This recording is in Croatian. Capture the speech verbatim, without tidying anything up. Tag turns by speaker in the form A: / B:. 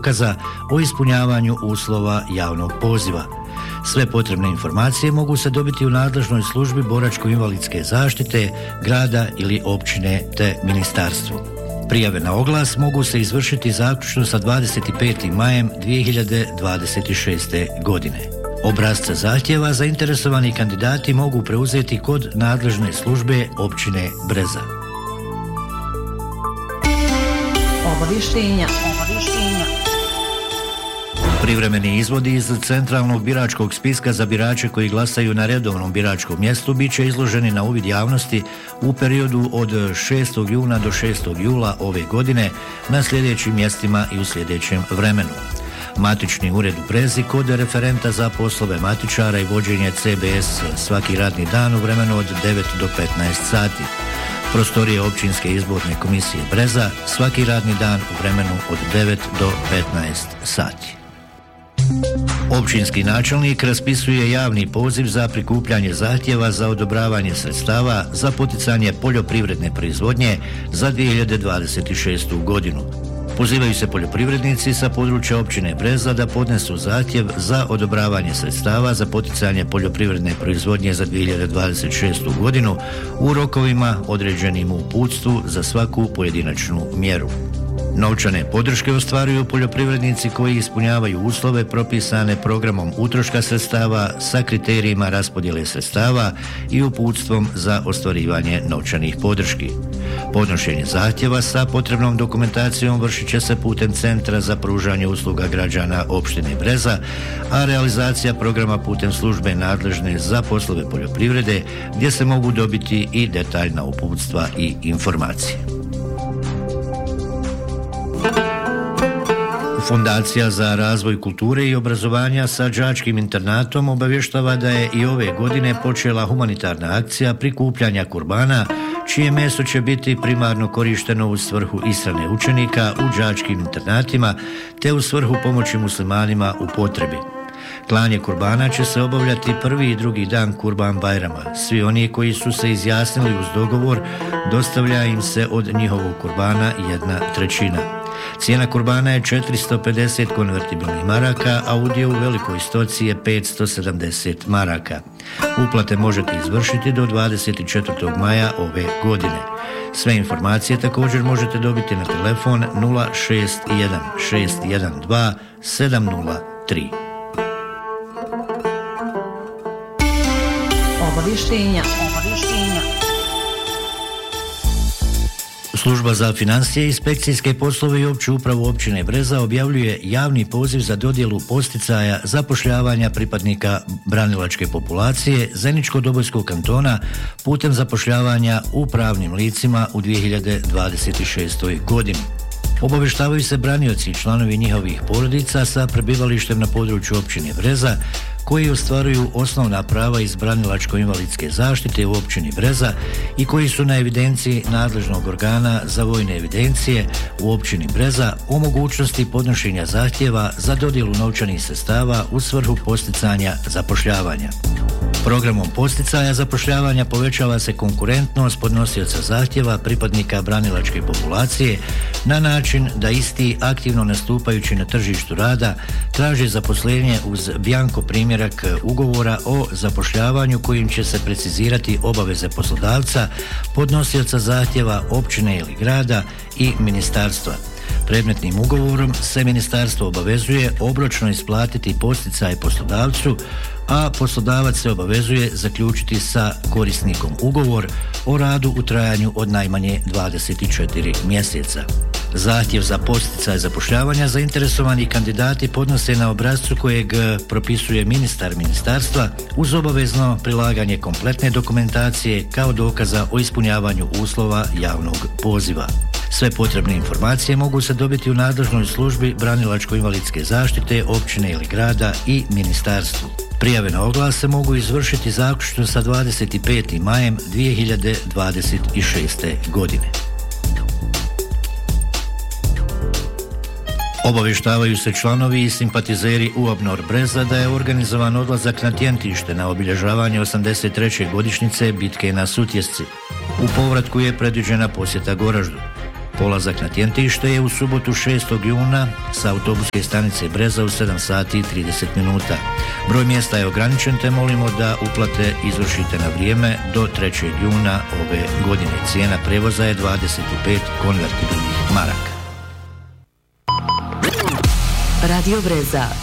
A: dokaza o ispunjavanju uslova javnog poziva. Sve potrebne informacije mogu se dobiti u nadležnoj službi boračko-invalidske zaštite, grada ili općine te ministarstvu. Prijave na oglas mogu se izvršiti zaključno sa dvadeset petim majem dvije hiljade dvadeset šeste. godine. Obrasce zahtjeva zainteresovani kandidati mogu preuzeti kod nadležne službe općine Breza.
B: Obavještenja, obavještenja.
A: Privremeni izvodi iz centralnog biračkog spiska za birače koji glasaju na redovnom biračkom mjestu bit će izloženi na uvid javnosti u periodu od šestog juna do šestog jula ove godine na sljedećim mjestima i u sljedećem vremenu. Matični ured u Brezi kod referenta za poslove matičara i vođenje C B S svaki radni dan u vremenu od devet do petnaest sati. Prostorije općinske izborne komisije Breza svaki radni dan u vremenu od devet do petnaest sati. Općinski načelnik raspisuje javni poziv za prikupljanje zahtjeva za odobravanje sredstava za poticanje poljoprivredne proizvodnje za dvije hiljade dvadeset šestu. godinu. Pozivaju se poljoprivrednici sa područja općine Breza da podnesu zahtjev za odobravanje sredstava za poticanje poljoprivredne proizvodnje za dvije hiljade dvadeset šestu. godinu u rokovima određenim u uputstvu za svaku pojedinačnu mjeru. Novčane podrške ostvaruju poljoprivrednici koji ispunjavaju uslove propisane programom utroška sredstava sa kriterijima raspodjele sredstava i uputstvom za ostvarivanje novčanih podrški. Podnošenje zahtjeva sa potrebnom dokumentacijom vršit će se putem Centra za pružanje usluga građana opštine Breza, a realizacija programa putem službe nadležne za poslove poljoprivrede gdje se mogu dobiti i detaljna uputstva i informacije. Fondacija za razvoj kulture i obrazovanja sa đačkim internatom obavještava da je i ove godine počela humanitarna akcija prikupljanja kurbana, čije meso će biti primarno korišteno u svrhu ishrane učenika u đačkim internatima te u svrhu pomoći muslimanima u potrebi. Klanje kurbana će se obavljati prvi i drugi dan Kurban Bajrama. Svi oni koji su se izjasnili uz dogovor, dostavlja im se od njihovog kurbana jedna trećina. Cijena kurbana je četiristo pedeset konvertibilnih maraka, a udio u velikoj stoci je petsto sedamdeset maraka. Uplate možete izvršiti do dvadeset četvrtog maja ove godine. Sve informacije također možete dobiti na telefon nula šest jedan šest jedan dva sedam nula tri.
B: Obavještenja, obavještenja.
A: Služba za financije, inspekcijske poslove i opću upravu općine Breza objavljuje javni poziv za dodjelu posticaja zapošljavanja pripadnika branilačke populacije Zeničko-Dobojskog kantona putem zapošljavanja u pravnim licima u dvije hiljade dvadeset šestoj. godini. Obavještavaju se branioci i članovi njihovih porodica sa prebivalištem na području općine Breza koji ostvaruju osnovna prava iz branilačko-invalidske zaštite u općini Breza i koji su na evidenciji nadležnog organa za vojne evidencije u općini Breza o mogućnosti podnošenja zahtjeva za dodjelu novčanih sredstava u svrhu posticanja zapošljavanja. Programom posticaja zapošljavanja povećava se konkurentnost podnosioca zahtjeva pripadnika branilačke populacije na način da isti aktivno nastupajući na tržištu rada traže zaposlenje uz bjanko primjerak ugovora o zapošljavanju kojim će se precizirati obaveze poslodavca, podnosioca zahtjeva općine ili grada i ministarstva. Predmetnim ugovorom se ministarstvo obavezuje obročno isplatiti posticaj poslodavcu, a poslodavac se obavezuje zaključiti sa korisnikom ugovor o radu u trajanju od najmanje dvadeset četiri mjeseca. Zahtjev za posticaj zapošljavanja zainteresovani kandidati podnose na obrascu kojeg propisuje ministar ministarstva uz obavezno prilaganje kompletne dokumentacije kao dokaza o ispunjavanju uslova javnog poziva. Sve potrebne informacije mogu se dobiti u nadležnoj službi branilačko-invalidske zaštite općine ili grada i ministarstvu. Prijave na oglas se mogu izvršiti zaključno sa dvadeset petim majem dvije hiljade dvadeset šeste. godine. Obavještavaju se članovi i simpatizeri U A B N O R Breza da je organizovan odlazak na Tjentište na obilježavanje osamdeset treće godišnjice bitke na Sutjesci. U povratku je predviđena posjeta Goraždu. Polazak na Tjentište je u subotu šestog juna sa autobuske stanice Breza u sedam sati i trideset minuta. Broj mjesta je ograničen te molimo da uplate izvršite na vrijeme do trećeg juna ove godine. Cijena prevoza je dvadeset pet konvertibilnih maraka.
C: Radio Breza.